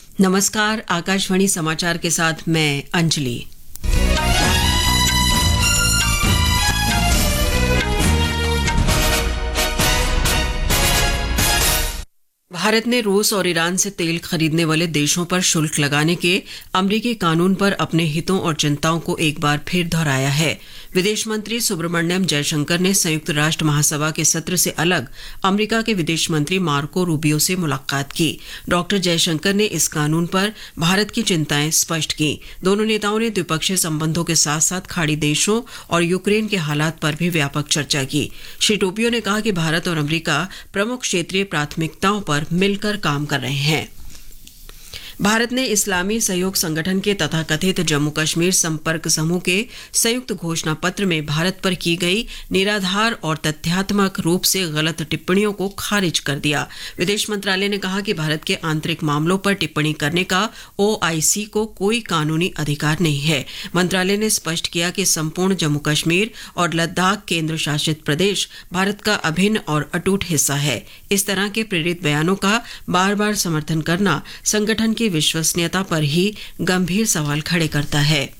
नमस्कार, आकाशवाणी समाचार के साथ मैं अंजलि। भारत ने रूस और ईरान से तेल खरीदने वाले देशों पर शुल्क लगाने के अमरीकी कानून पर अपने हितों और चिंताओं को एक बार फिर दोहराया है। विदेश मंत्री सुब्रमण्यम जयशंकर ने संयुक्त राष्ट्र महासभा के सत्र से अलग अमरीका के विदेश मंत्री मार्को रूबियो से मुलाकात की। डॉक्टर जयशंकर ने इस कानून पर भारत की चिंताएं स्पष्ट की। दोनों नेताओं ने द्विपक्षीय संबंधों के साथ साथ खाड़ी देशों और यूक्रेन के हालात पर भी व्यापक चर्चा की। श्री रूबियो ने कहा कि भारत और अमरीका प्रमुख क्षेत्रीय प्राथमिकताओं पर मिलकर काम कर रहे हैं। भारत ने इस्लामी सहयोग संगठन के तथाकथित जम्मू कश्मीर संपर्क समूह के संयुक्त घोषणा पत्र में भारत पर की गई निराधार और तथ्यात्मक रूप से गलत टिप्पणियों को खारिज कर दिया। विदेश मंत्रालय ने कहा कि भारत के आंतरिक मामलों पर टिप्पणी करने का ओआईसी को कोई कानूनी अधिकार नहीं है। मंत्रालय ने स्पष्ट किया कि संपूर्ण जम्मू कश्मीर और लद्दाख केंद्र शासित प्रदेश भारत का अभिन्न और अटूट हिस्सा है। इस तरह के प्रेरित बयानों का बार बार समर्थन करना संगठन की विश्वसनीयता पर ही गंभीर सवाल खड़े करता है।